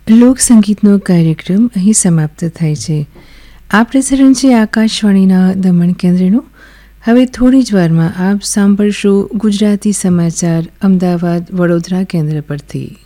લોકસંગીતનો કાર્યક્રમ અહીં સમાપ્ત થાય છે. આ પ્રસારણ છે આકાશવાણીના દમણ કેન્દ્રનું. હવે થોડી જ વારમાં આપ સાંભળશો ગુજરાતી સમાચાર અમદાવાદ વડોદરા કેન્દ્ર પરથી.